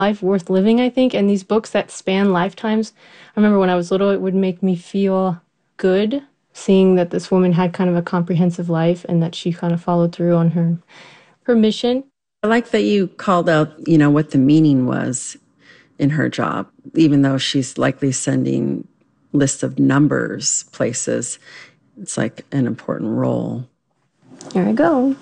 life worth living, I think. And these books that span lifetimes, I remember when I was little, it would make me feel good seeing that this woman had kind of a comprehensive life and that she kind of followed through on her mission. I like that you called out, what the meaning was in her job, even though she's likely sending lists of numbers places. It's like an important role. Here I go.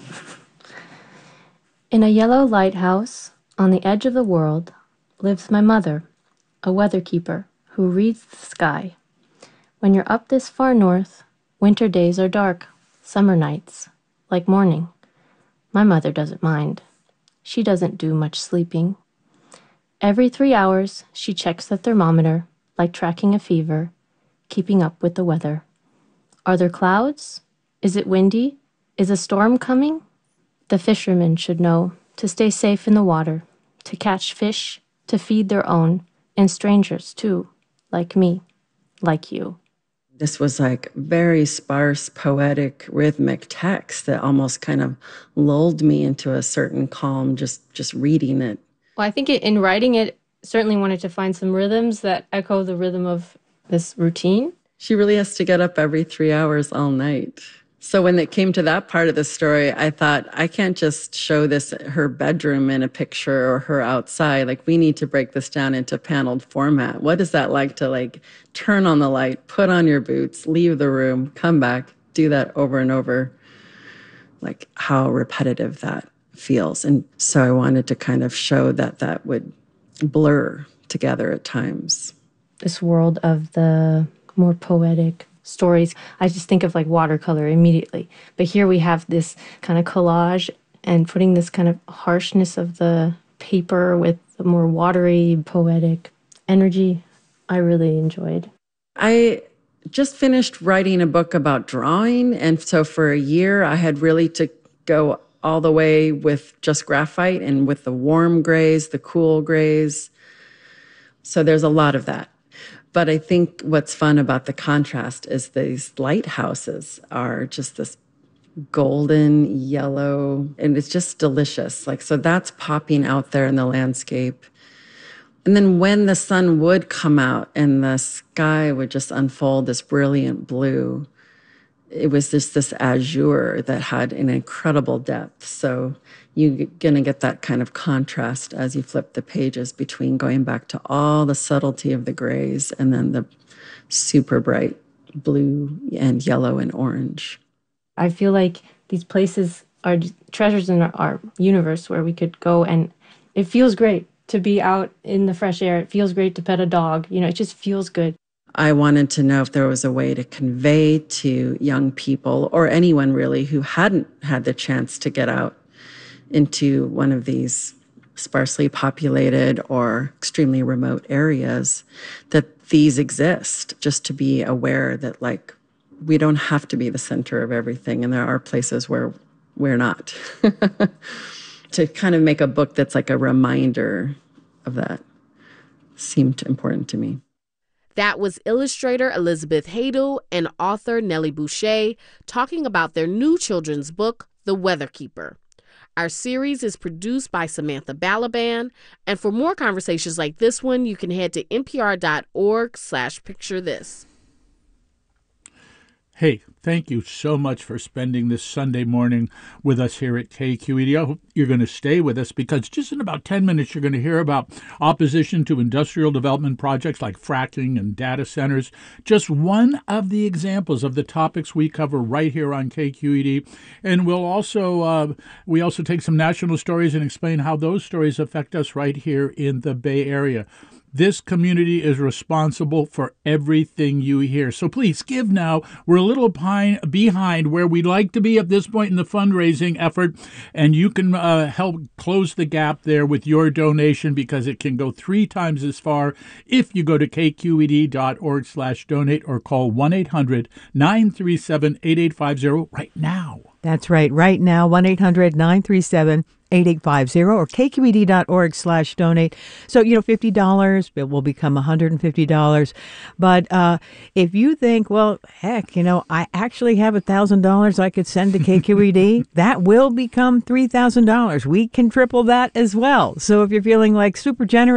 In a yellow lighthouse on the edge of the world lives my mother, a weatherkeeper who reads the sky. When you're up this far north, winter days are dark, summer nights, like morning. My mother doesn't mind. She doesn't do much sleeping. Every 3 hours, she checks the thermometer, like tracking a fever, keeping up with the weather. Are there clouds? Is it windy? Is a storm coming? The fishermen should know to stay safe in the water, to catch fish, to feed their own, and strangers too, like me, like you. This was like very sparse, poetic, rhythmic text that almost kind of lulled me into a certain calm just reading it. Well, I think in writing it, certainly wanted to find some rhythms that echo the rhythm of this routine. She really has to get up every 3 hours all night. So when it came to that part of the story, I thought, I can't just show this her bedroom in a picture or her outside. Like, we need to break this down into paneled format. What is that like to turn on the light, put on your boots, leave the room, come back, do that over and over? Like, how repetitive that feels. And so I wanted to kind of show that would blur together at times. This world of the more poetic stories, I just think of like watercolor immediately. But here we have this kind of collage and putting this kind of harshness of the paper with the more watery, poetic energy I really enjoyed. I just finished writing a book about drawing. And so for a year, I had really to go all the way with just graphite and with the warm grays, the cool grays. So there's a lot of that. But I think what's fun about the contrast is these lighthouses are just this golden yellow, and it's just delicious. So that's popping out there in the landscape. And then when the sun would come out and the sky would just unfold this brilliant blue, it was just this azure that had an incredible depth. So you're going to get that kind of contrast as you flip the pages between going back to all the subtlety of the grays and then the super bright blue and yellow and orange. I feel like these places are treasures in our universe where we could go, and it feels great to be out in the fresh air. It feels great to pet a dog. It just feels good. I wanted to know if there was a way to convey to young people, or anyone really who hadn't had the chance to get out into one of these sparsely populated or extremely remote areas, that these exist, just to be aware that we don't have to be the center of everything, and there are places where we're not. To kind of make a book that's like a reminder of that seemed important to me. That was illustrator Elizabeth Hadel and author Nellie Boucher talking about their new children's book, The Weatherkeeper. Our series is produced by Samantha Balaban, and for more conversations like this one, you can head to npr.org/picturethis. Hey, thank you so much for spending this Sunday morning with us here at KQED. I hope you're going to stay with us, because just in about 10 minutes, you're going to hear about opposition to industrial development projects like fracking and data centers. Just one of the examples of the topics we cover right here on KQED. And we also take some national stories and explain how those stories affect us right here in the Bay Area. This community is responsible for everything you hear. So please give now. We're a little behind where we'd like to be at this point in the fundraising effort, and you can help close the gap there with your donation, because it can go 3 times as far if you go to kqed.org/donate or call 1-800-937-8850 right now. That's right. Right now, 1-800-937-8850 or kqed.org/donate. So, $50, it will become $150. But if you think, well, heck, I actually have $1,000 I could send to KQED, that will become $3,000. We can triple that as well. So if you're feeling like super generous,